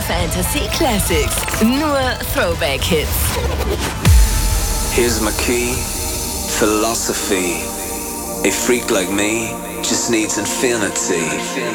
Fantasy Classics. Nur Throwback-Hits. Here's my key, philosophy. A freak like me just needs infinity.